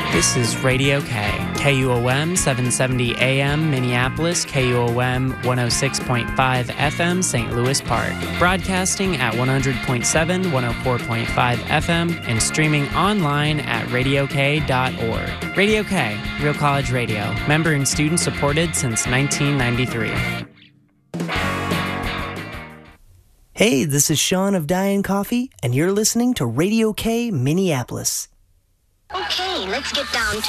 This is Radio K, KUOM 770 AM Minneapolis, KUOM 106.5 FM St. Louis Park. Broadcasting at 100.7, 104.5 FM and streaming online at radiok.org. Radio K, Real College Radio, member and student supported since 1993. Hey, this is Sean of Diane Coffee, and you're listening to Radio K Minneapolis. Okay, let's get down to